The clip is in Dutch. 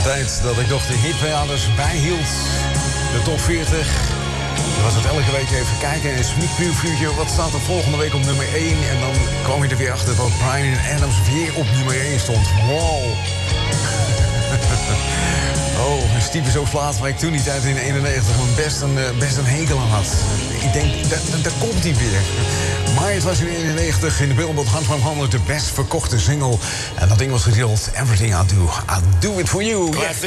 tijd dat ik nog de hitparades bijhield. De top 40. Dan was het elke week even kijken en een sneak previewtje. Wat staat er volgende week op nummer 1? En dan kwam je er weer achter dat Bryan Adams weer op nummer 1 stond. Wow. Oh, Stevie zo slaat waar ik toen die tijd in 91 best een hekel aan had. Ik denk, daar komt hij weer. Maar het was in 91 in de Billboard Hot 100 de best verkochte single. En dat ding was getiteld Everything I Do, I Do It For You.